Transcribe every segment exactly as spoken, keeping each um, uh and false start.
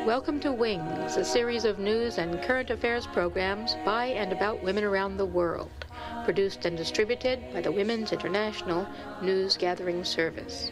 Welcome to Wings, a series of news and current affairs programs by and about women around the world, produced and distributed by the Women's International News Gathering Service.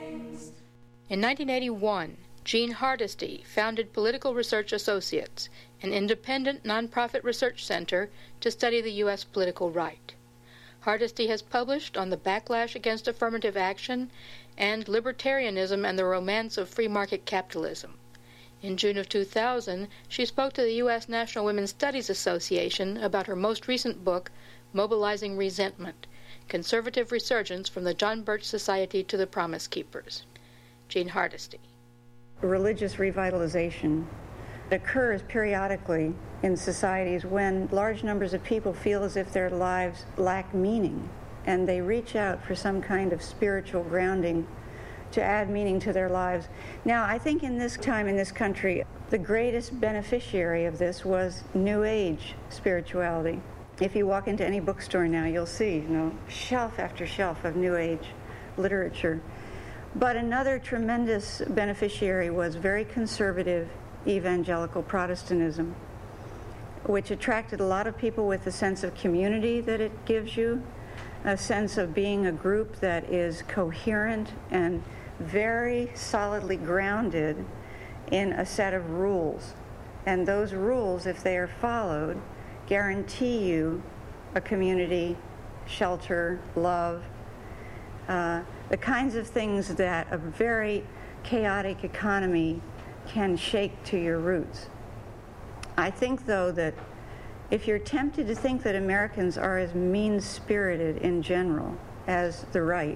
In nineteen eighty-one, Jean Hardesty founded Political Research Associates, an independent nonprofit research center to study the U S political right. Hardesty has published on the backlash against affirmative action and libertarianism and the romance of free market capitalism. In June of two thousand, she spoke to the U S National Women's Studies Association about her most recent book, Mobilizing Resentment, Conservative Resurgence from the John Birch Society to the Promise Keepers. Jean Hardesty. Religious revitalization occurs periodically in societies when large numbers of people feel as if their lives lack meaning, and they reach out for some kind of spiritual grounding to add meaning to their lives. Now, I think in this time in this country, the greatest beneficiary of this was New Age spirituality. If you walk into any bookstore now, you'll see, you know, shelf after shelf of New Age literature. But another tremendous beneficiary was very conservative evangelical Protestantism, which attracted a lot of people with the sense of community that it gives you, a sense of being a group that is coherent and very solidly grounded in a set of rules. And those rules, if they are followed, guarantee you a community, shelter, love, uh, the kinds of things that a very chaotic economy can shake to your roots. I think, though, that if you're tempted to think that Americans are as mean-spirited in general as the right,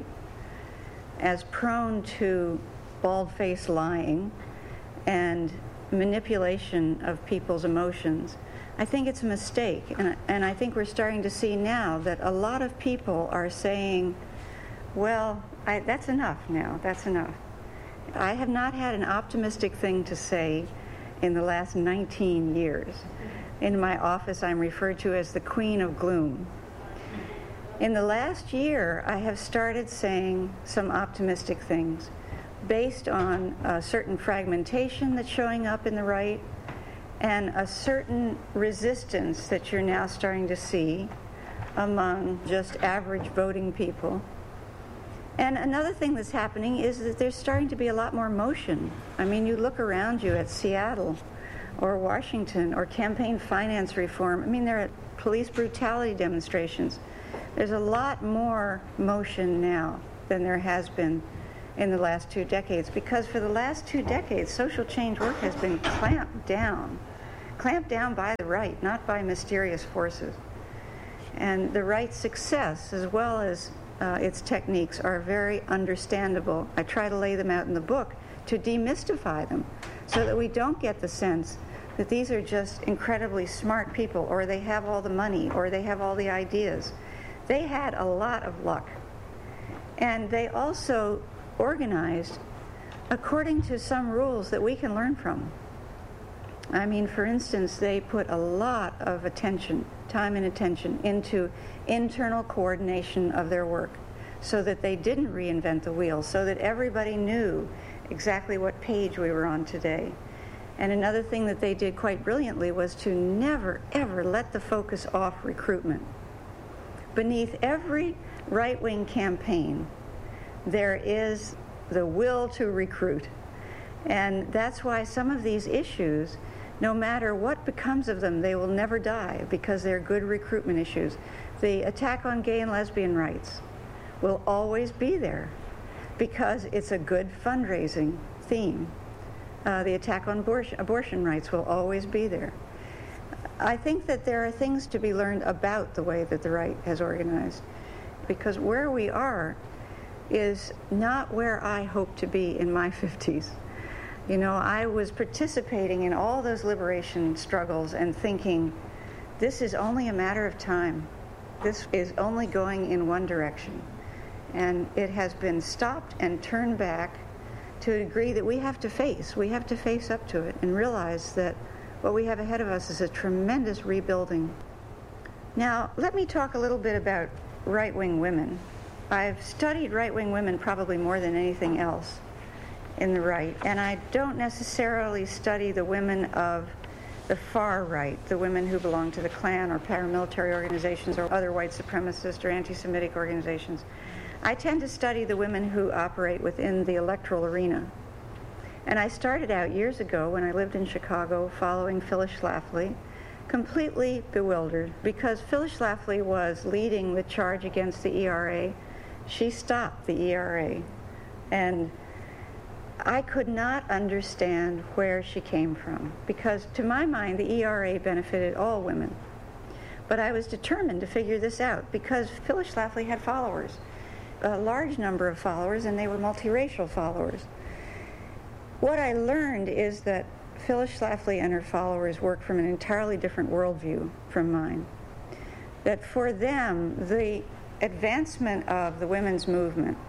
as prone to bald-faced lying and manipulation of people's emotions, I think it's a mistake. And, and I think we're starting to see now that a lot of people are saying, well, I, that's enough now, that's enough. I have not had an optimistic thing to say in the last nineteen years. In my office, I'm referred to as the Queen of Gloom. In the last year, I have started saying some optimistic things based on a certain fragmentation that's showing up in the right and a certain resistance that you're now starting to see among just average voting people. And another thing that's happening is that there's starting to be a lot more motion. I mean, you look around you at Seattle or Washington or campaign finance reform. I mean, there are police brutality demonstrations. There's a lot more motion now than there has been in the last two decades, because for the last two decades, social change work has been clamped down. Clamped down by the right, not by mysterious forces. And the right's success, as well as uh, its techniques, are very understandable. I try to lay them out in the book to demystify them so that we don't get the sense that these are just incredibly smart people, or they have all the money, or they have all the ideas. They had a lot of luck. And they also organized according to some rules that we can learn from. I mean, for instance, they put a lot of attention, time and attention, into internal coordination of their work so that they didn't reinvent the wheel, so that everybody knew exactly what page we were on today. And another thing that they did quite brilliantly was to never, ever let the focus off recruitment. Beneath every right-wing campaign, there is the will to recruit. And that's why some of these issues, no matter what becomes of them, they will never die because they're good recruitment issues. The attack on gay and lesbian rights will always be there because it's a good fundraising theme. Uh, the attack on abortion, abortion rights will always be there. I think that there are things to be learned about the way that the right has organized, because where we are is not where I hope to be in my fifties. You know, I was participating in all those liberation struggles and thinking, this is only a matter of time. This is only going in one direction. And it has been stopped and turned back to a degree that we have to face. We have to face up to it and realize that what we have ahead of us is a tremendous rebuilding. Now, let me talk a little bit about right-wing women. I've studied right-wing women probably more than anything else. in the right, and I don't necessarily study the women of the far right, the women who belong to the Klan or paramilitary organizations or other white supremacist or anti-Semitic organizations. I tend to study the women who operate within the electoral arena. And I started out years ago when I lived in Chicago following Phyllis Schlafly, completely bewildered because Phyllis Schlafly was leading the charge against the E R A. She stopped the E R A. And I could not understand where she came from because to my mind the E R A benefited all women. But I was determined to figure this out because Phyllis Schlafly had followers, a large number of followers, and they were multiracial followers. What I learned is that Phyllis Schlafly and her followers work from an entirely different worldview from mine. That for them, the advancement of the women's movement,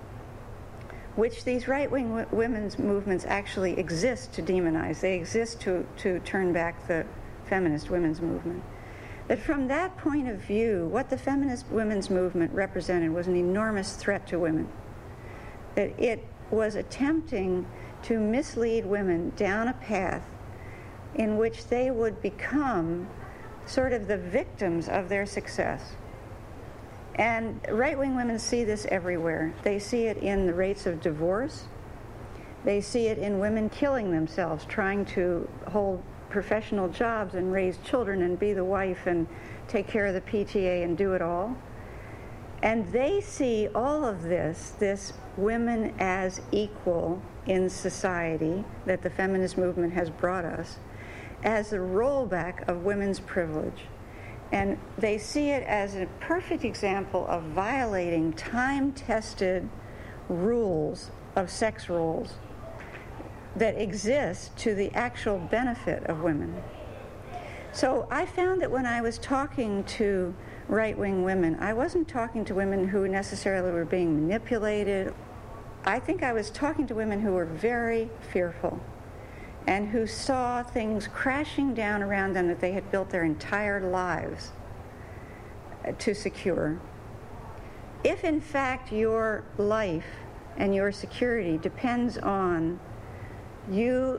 which these right-wing w- women's movements actually exist to demonize, they exist to, to turn back the feminist women's movement, that from that point of view, what the feminist women's movement represented was an enormous threat to women. That it was attempting to mislead women down a path in which they would become sort of the victims of their success. And right-wing women see this everywhere. They see it in the rates of divorce. They see it in women killing themselves, trying to hold professional jobs and raise children and be the wife and take care of the P T A and do it all. And they see all of this, this women as equal in society that the feminist movement has brought us, as a rollback of women's privilege. And they see it as a perfect example of violating time-tested rules of sex roles that exist to the actual benefit of women. So I found that when I was talking to right-wing women, I wasn't talking to women who necessarily were being manipulated. I think I was talking to women who were very fearful and who saw things crashing down around them that they had built their entire lives to secure. If in fact your life and your security depends on you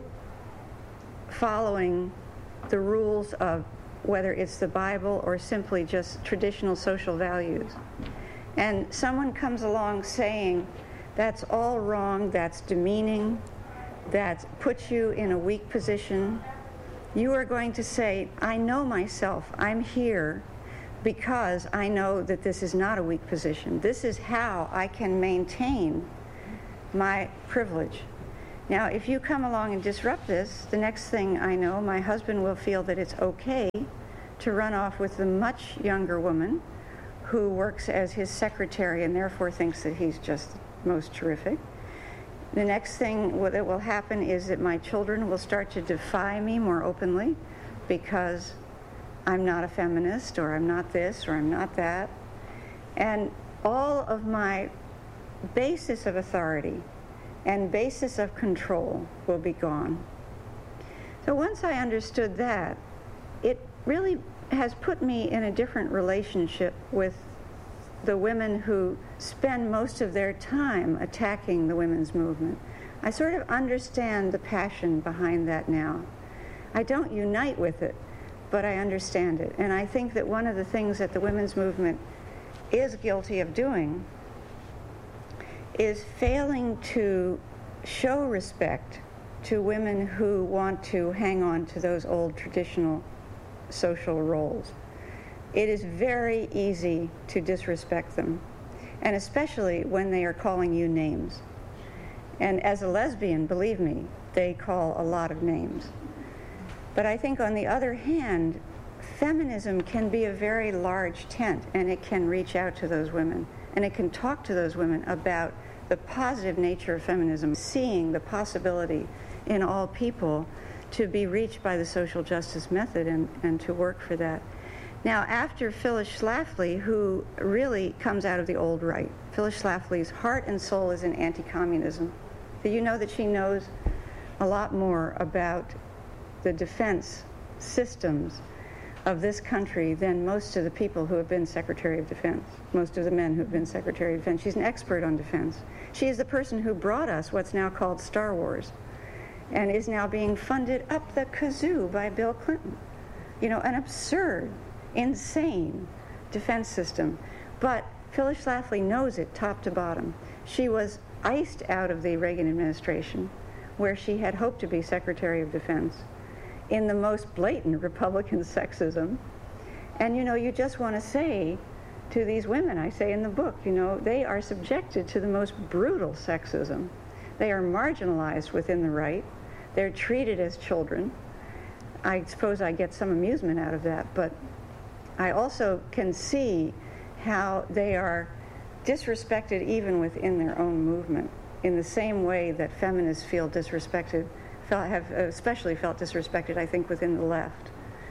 following the rules of whether it's the Bible or simply just traditional social values, and someone comes along saying that's all wrong, that's demeaning, that puts you in a weak position, you are going to say, I know myself, I'm here because I know that this is not a weak position. This is how I can maintain my privilege. Now, if you come along and disrupt this, the next thing I know, my husband will feel that it's okay to run off with the much younger woman who works as his secretary and therefore thinks that he's just most terrific. The next thing that will happen is that my children will start to defy me more openly because I'm not a feminist, or I'm not this, or I'm not that. And all of my basis of authority and basis of control will be gone. So once I understood that, it really has put me in a different relationship with the women who spend most of their time attacking the women's movement. I sort of understand the passion behind that now. I don't unite with it, but I understand it. And I think that one of the things that the women's movement is guilty of doing is failing to show respect to women who want to hang on to those old traditional social roles. It is very easy to disrespect them, and especially when they are calling you names. And as a lesbian, believe me, they call a lot of names. But I think on the other hand, feminism can be a very large tent, and it can reach out to those women, and it can talk to those women about the positive nature of feminism, seeing the possibility in all people to be reached by the social justice method and, and to work for that. Now, after Phyllis Schlafly, who really comes out of the old right, Phyllis Schlafly's heart and soul is in anti-communism. You know that she knows a lot more about the defense systems of this country than most of the people who have been Secretary of Defense, most of the men who have been Secretary of Defense. She's an expert on defense. She is the person who brought us what's now called Star Wars and is now being funded up the kazoo by Bill Clinton. You know, an absurd, insane defense system. But Phyllis Schlafly knows it top to bottom. She was iced out of the Reagan administration, where she had hoped to be Secretary of Defense, in the most blatant Republican sexism. And, you know, you just want to say to these women, I say in the book, you know, they are subjected to the most brutal sexism. They are marginalized within the right. They're treated as children. I suppose I get some amusement out of that, but I also can see how they are disrespected even within their own movement, in the same way that feminists feel disrespected, felt, have especially felt disrespected, I think, within the left.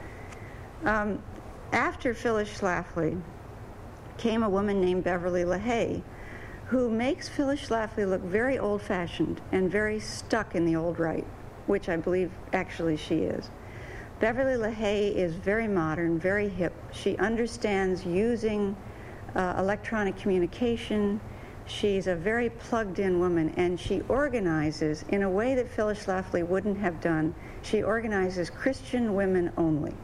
Um, after Phyllis Schlafly came a woman named Beverly LaHaye, who makes Phyllis Schlafly look very old-fashioned and very stuck in the old right, which I believe actually she is. Beverly LaHaye is very modern, very hip. She understands using uh, electronic communication. She's a very plugged-in woman, and she organizes in a way that Phyllis Schlafly wouldn't have done. She organizes Christian women only.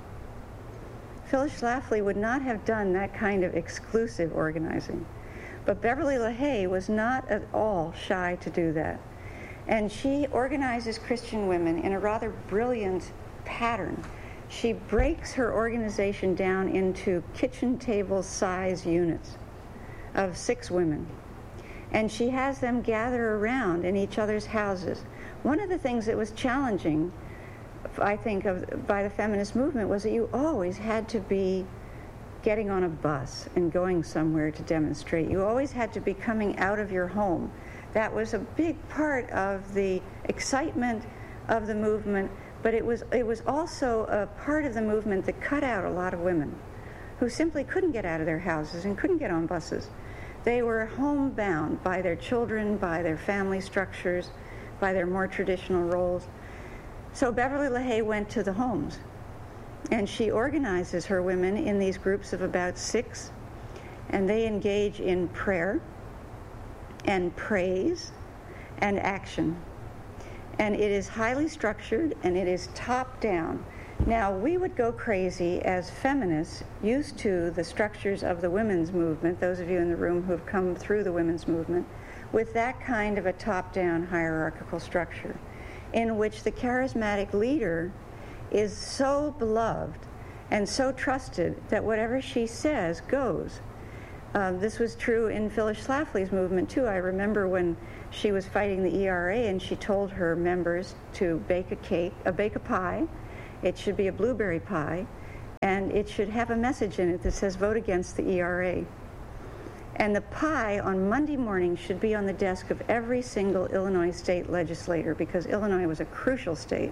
Phyllis Schlafly would not have done that kind of exclusive organizing. But Beverly LaHaye was not at all shy to do that. And she organizes Christian women in a rather brilliant pattern. She breaks her organization down into kitchen table size units of six women. And she has them gather around in each other's houses. One of the things that was challenging, I think, of, by the feminist movement was that you always had to be getting on a bus and going somewhere to demonstrate. You always had to be coming out of your home. That was a big part of the excitement of the movement, but it was it was also a part of the movement that cut out a lot of women who simply couldn't get out of their houses and couldn't get on buses. They were homebound by their children, by their family structures, by their more traditional roles. So Beverly LaHaye went to the homes, and she organizes her women in these groups of about six, and they engage in prayer and praise and action. And it is highly structured, and it is top down. Now, we would go crazy as feminists used to the structures of the women's movement, those of you in the room who have come through the women's movement, with that kind of a top-down hierarchical structure in which the charismatic leader is so beloved and so trusted that whatever she says goes. Um, this was true in Phyllis Schlafly's movement, too. I remember when she was fighting the E R A and she told her members to bake a cake, uh, bake a pie. It should be a blueberry pie, and it should have a message in it that says, vote against the E R A. And the pie on Monday morning should be on the desk of every single Illinois state legislator, because Illinois was a crucial state.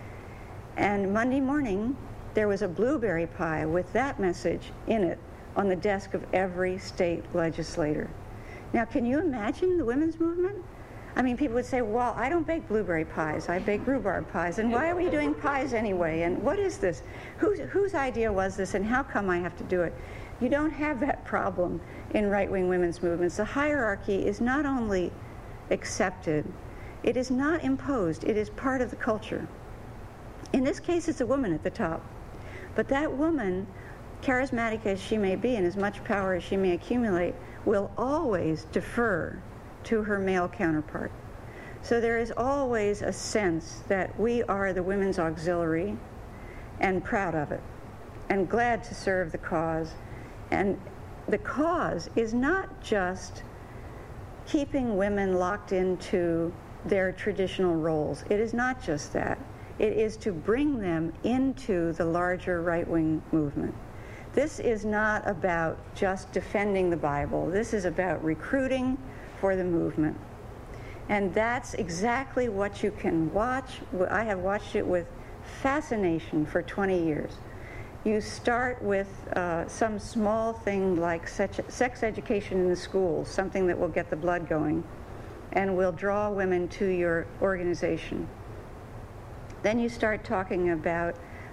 And Monday morning, there was a blueberry pie with that message in it on the desk of every state legislator. Now, can you imagine the women's movement? I mean, people would say, well, I don't bake blueberry pies, I bake rhubarb pies, and why are we doing pies anyway? And what is this? Whose, whose idea was this, and how come I have to do it? You don't have that problem in right-wing women's movements. The hierarchy is not only accepted, it is not imposed, it is part of the culture. In this case, it's a woman at the top. But that woman, charismatic as she may be and as much power as she may accumulate, will always defer to her male counterpart. So there is always a sense that we are the women's auxiliary and proud of it and glad to serve the cause. And the cause is not just keeping women locked into their traditional roles. It is not just that. It is to bring them into the larger right-wing movement. This is not about just defending the Bible. This is about recruiting for the movement. And that's exactly what you can watch. I have watched it with fascination for twenty years. You start with uh, some small thing like sex, sex education in the schools, something that will get the blood going and will draw women to your organization. Then you start talking about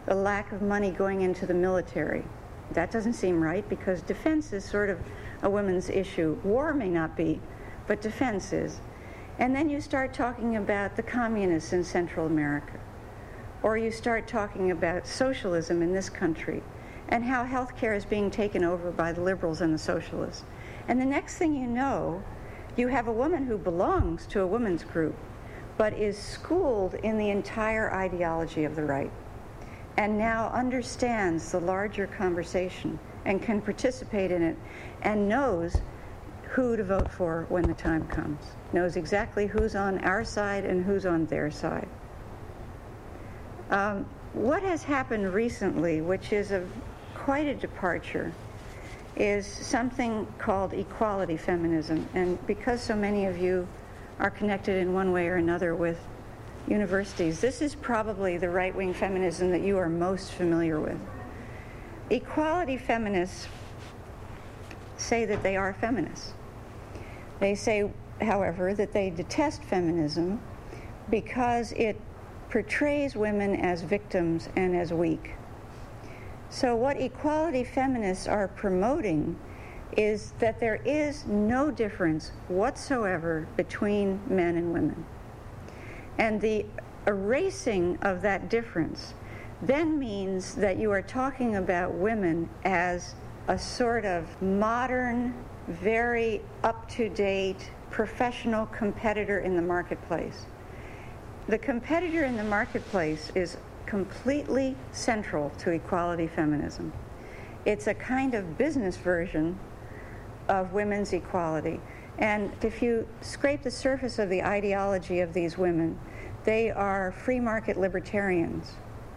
the lack of money going into the military. That doesn't seem right because defense is sort of a women's issue. War may not be, but defense is. And then you start talking about the communists in Central America, or you start talking about socialism in this country and how healthcare is being taken over by the liberals and the socialists. And the next thing you know, you have a woman who belongs to a women's group, but is schooled in the entire ideology of the right, and now understands the larger conversation and can participate in it, and knows who to vote for when the time comes, knows exactly who's on our side and who's on their side. Um, what has happened recently, which is a, quite a departure, is something called equality feminism. And because so many of you are connected in one way or another with universities, this is probably the right-wing feminism that you are most familiar with. Equality feminists say that they are feminists. They say, however, that they detest feminism because it portrays women as victims and as weak. So what equality feminists are promoting is that there is no difference whatsoever between men and women. And the erasing of that difference then means that you are talking about women as a sort of modern, very up-to-date, professional competitor in the marketplace. The competitor in the marketplace is completely central to equality feminism. It's a kind of business version of women's equality. And if you scrape the surface of the ideology of these women, they are free market libertarians.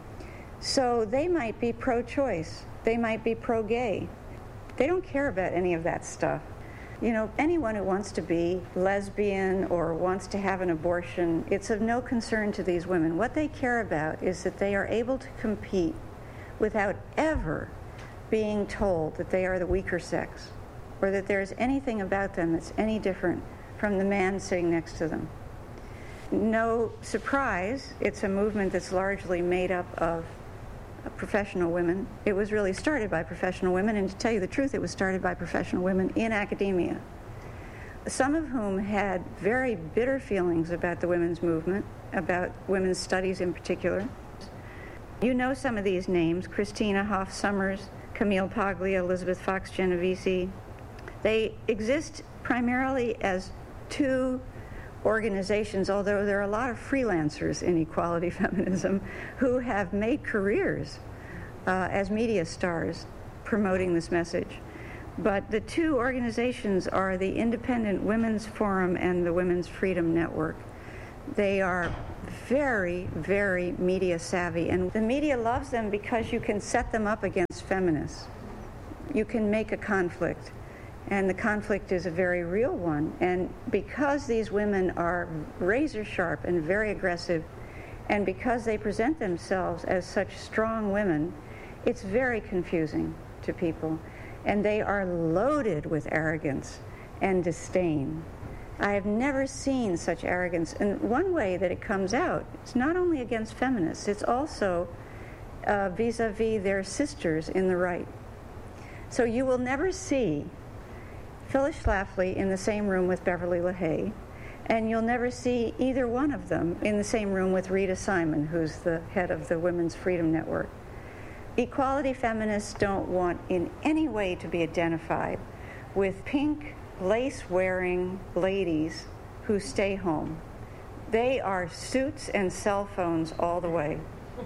So they might be pro-choice, they might be pro-gay. They don't care about any of that stuff. You know, anyone who wants to be lesbian or wants to have an abortion, it's of no concern to these women. What they care about is that they are able to compete without ever being told that they are the weaker sex, or that there's anything about them that's any different from the man sitting next to them. No surprise, it's a movement that's largely made up of professional women. It was really started by professional women, and to tell you the truth, it was started by professional women in academia, some of whom had very bitter feelings about the women's movement, about women's studies in particular. You know some of these names: Christina Hoff Sommers, Camille Paglia, Elizabeth Fox Genovese. They exist primarily as two organizations, although there are a lot of freelancers in equality feminism who have made careers uh, as media stars promoting this message. But the two organizations are the Independent Women's Forum and the Women's Freedom Network. They are very, very media savvy, and the media loves them because you can set them up against feminists. You can make a conflict. And the conflict is a very real one. And because these women are razor sharp and very aggressive, and because they present themselves as such strong women, it's very confusing to people. And they are loaded with arrogance and disdain. I have never seen such arrogance. And one way that it comes out, it's not only against feminists, it's also uh, vis-a-vis their sisters in the right. So you will never see Phyllis Schlafly in the same room with Beverly LaHaye, and you'll never see either one of them in the same room with Rita Simon, who's the head of the Women's Freedom Network. Equality feminists don't want in any way to be identified with pink, lace-wearing ladies who stay home. They are suits and cell phones all the way.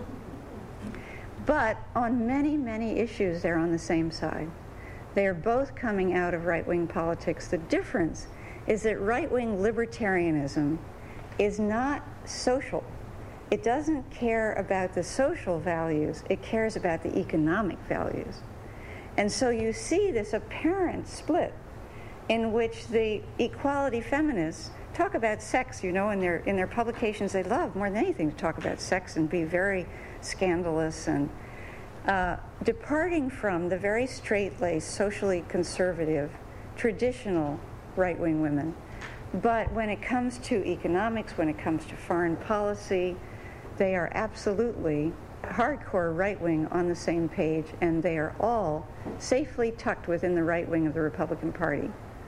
But on many, many issues, they're on the same side. They are both coming out of right-wing politics. The difference is that right-wing libertarianism is not social. It doesn't care about the social values. It cares about the economic values. And so you see this apparent split in which the equality feminists talk about sex, you know, in their, in their publications. They love more than anything to talk about sex and be very scandalous and Uh, departing from the very straight-laced, socially conservative, traditional right-wing women. But when it comes to economics, when it comes to foreign policy, they are absolutely hardcore right wing on the same page, and they are all safely tucked within the right wing of the Republican Party.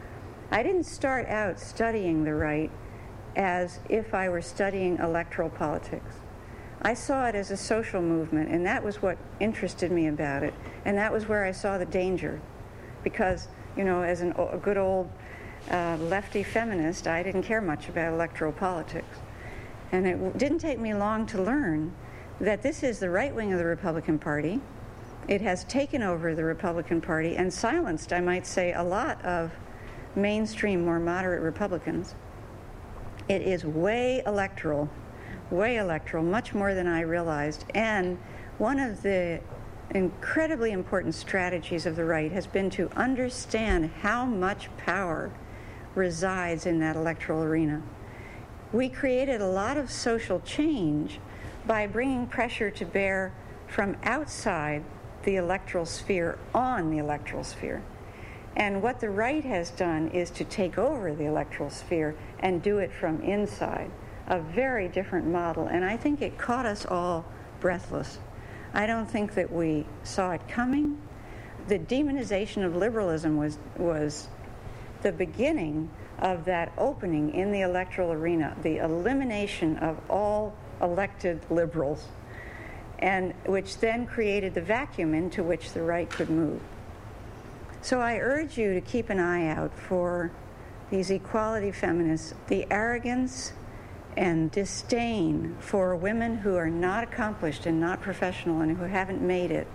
I didn't start out studying the right as if I were studying electoral politics. I saw it as a social movement, and that was what interested me about it, and that was where I saw the danger. Because, you know, as an, a good old uh, lefty feminist, I didn't care much about electoral politics. And it w- didn't take me long to learn that this is the right wing of the Republican Party. It has taken over the Republican Party and silenced, I might say, a lot of mainstream, more moderate Republicans. It is way electoral, way electoral, much more than I realized. And one of the incredibly important strategies of the right has been to understand how much power resides in that electoral arena. We created a lot of social change by bringing pressure to bear from outside the electoral sphere on the electoral sphere. And what the right has done is to take over the electoral sphere and do it from inside, a very different model. And I think it caught us all breathless. I don't think that we saw it coming. The demonization of liberalism was, was the beginning of that opening in the electoral arena, the elimination of all elected liberals, and which then created the vacuum into which the right could move. So I urge you to keep an eye out for these equality feminists. The arrogance and disdain for women who are not accomplished and not professional and who haven't made it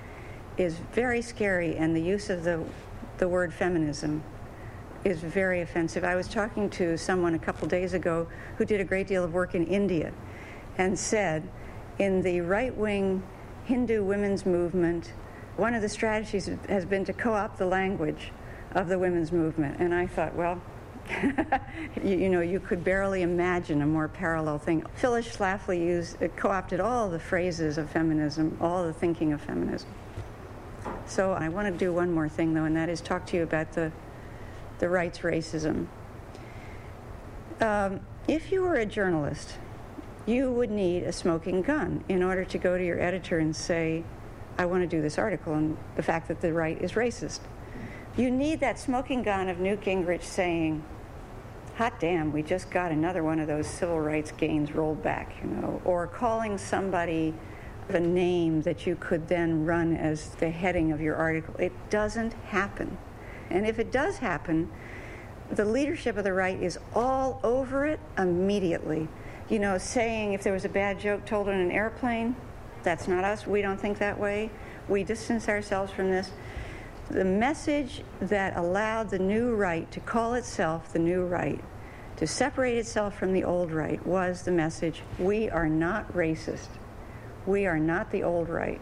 is very scary, and the use of the, the word feminism is very offensive. I was talking to someone a couple days ago who did a great deal of work in India and said, in the right-wing Hindu women's movement, one of the strategies has been to co-opt the language of the women's movement. And I thought, well, you, you know, you could barely imagine a more parallel thing. Phyllis Schlafly used, uh, co-opted all the phrases of feminism, all the thinking of feminism. So I want to do one more thing, though, and that is talk to you about the, the right's racism. Um, if you were a journalist, you would need a smoking gun in order to go to your editor and say, I want to do this article on the fact that the right is racist. You need that smoking gun of Newt Gingrich saying, hot damn, we just got another one of those civil rights gains rolled back, you know, or calling somebody a name that you could then run as the heading of your article. It doesn't happen. And if it does happen, the leadership of the right is all over it immediately. You know, saying if there was a bad joke told on an airplane, that's not us. We don't think that way. We distance ourselves from this. The message that allowed the new right to call itself the new right, to separate itself from the old right, was the message, we are not racist. We are not the old right.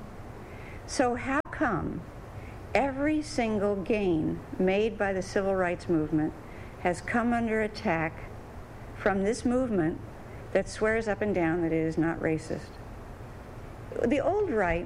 So how come every single gain made by the civil rights movement has come under attack from this movement that swears up and down that it is not racist? The old right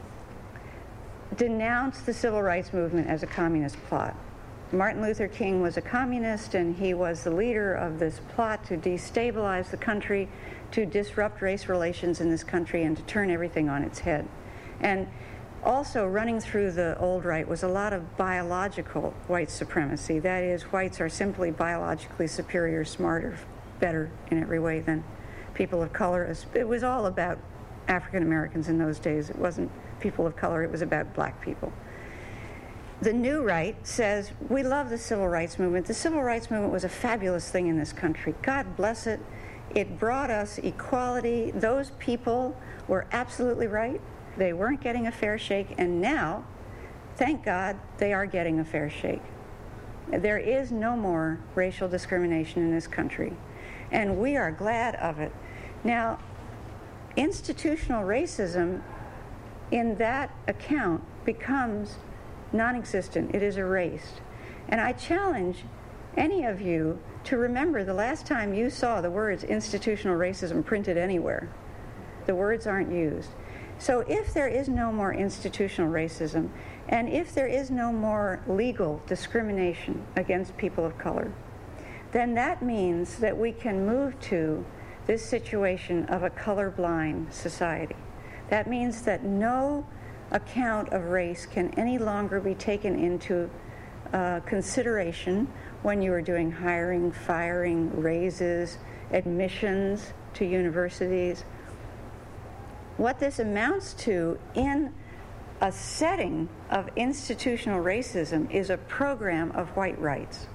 denounced the civil rights movement as a communist plot. Martin Luther King was a communist, and he was the leader of this plot to destabilize the country, to disrupt race relations in this country, and to turn everything on its head. And also running through the old right was a lot of biological white supremacy. That is, whites are simply biologically superior, smarter, better in every way than people of color. It was all about African Americans in those days. It wasn't people of color, it was about black people. The new right says, we love the civil rights movement. The civil rights movement was a fabulous thing in this country. God bless it. It brought us equality. Those people were absolutely right. They weren't getting a fair shake, and now, thank God, they are getting a fair shake. There is no more racial discrimination in this country, and we are glad of it. Now, institutional racism in that account becomes non-existent. It is erased. And I challenge any of you to remember the last time you saw the words institutional racism printed anywhere. The words aren't used. So if there is no more institutional racism, and if there is no more legal discrimination against people of color, then that means that we can move to this situation of a colorblind society. That means that no account of race can any longer be taken into uh, consideration when you are doing hiring, firing, raises, admissions to universities. What this amounts to in a setting of institutional racism is a program of white rights.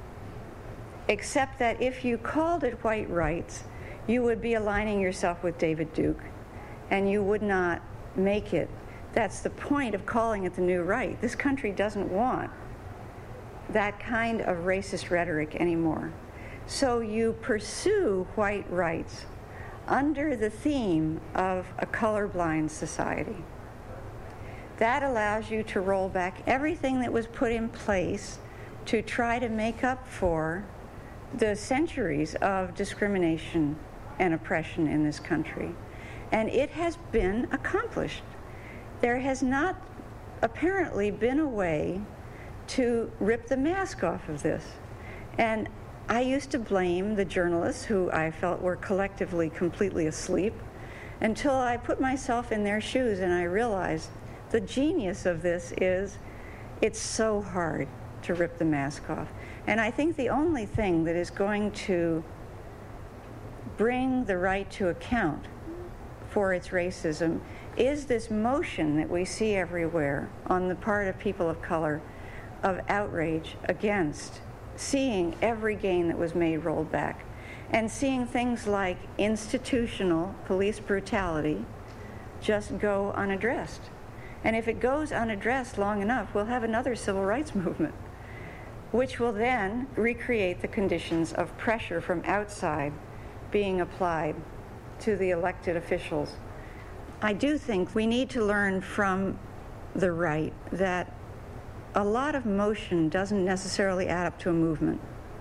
Except that if you called it white rights, you would be aligning yourself with David Duke, and you would not make it. That's the point of calling it the new right. This country doesn't want that kind of racist rhetoric anymore. So you pursue white rights under the theme of a colorblind society. That allows you to roll back everything that was put in place to try to make up for the centuries of discrimination and oppression in this country. And it has been accomplished. There has not apparently been a way to rip the mask off of this. And I used to blame the journalists, who I felt were collectively completely asleep, until I put myself in their shoes and I realized the genius of this is it's so hard to rip the mask off. And I think the only thing that is going to bring the right to account for its racism is this motion that we see everywhere on the part of people of color of outrage against seeing every gain that was made rolled back, and seeing things like institutional police brutality just go unaddressed. And if it goes unaddressed long enough, we'll have another civil rights movement, which will then recreate the conditions of pressure from outside being applied to the elected officials. I do think we need to learn from the right that a lot of motion doesn't necessarily add up to a movement.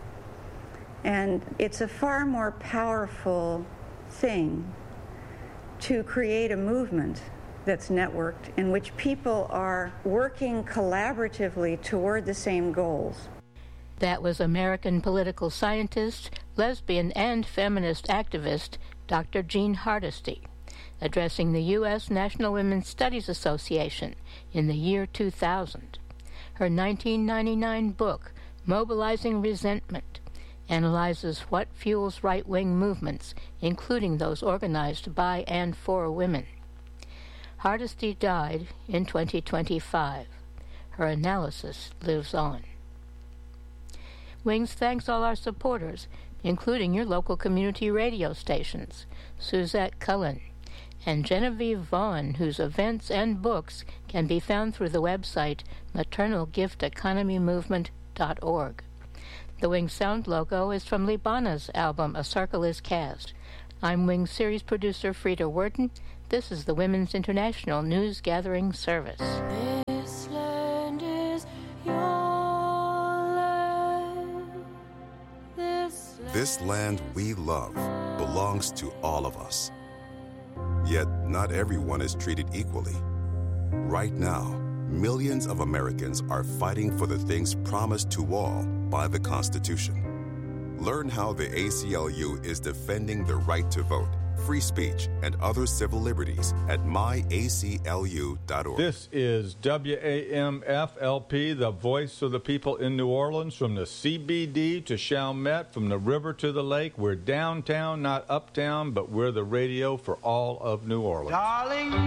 And it's a far more powerful thing to create a movement that's networked, in which people are working collaboratively toward the same goals. That was American political scientist, lesbian and feminist activist, Doctor Jean Hardesty, addressing the U S National Women's Studies Association in the year two thousand. Her nineteen ninety-nine book, Mobilizing Resentment, analyzes what fuels right-wing movements, including those organized by and for women. Hardesty died in twenty twenty-five. Her analysis lives on. Wings thanks all our supporters, including your local community radio stations, Suzette Cullen, and Genevieve Vaughn, whose events and books can be found through the website maternal gift economy movement dot org. The Wings sound logo is from Libana's album A Circle is Cast. I'm Wings series producer Frida Worden. This is the Women's International News Gathering Service. This land is your land. This land, This land we love belongs to all of us. Yet not everyone is treated equally. Right now, millions of Americans are fighting for the things promised to all by the Constitution. Learn how the A C L U is defending the right to vote, free speech, and other civil liberties at my A C L U dot org. This is W A M F L P, the voice of the people in New Orleans, from the C B D to Chalmette, from the river to the lake. We're downtown, not uptown, but we're the radio for all of New Orleans. Darling.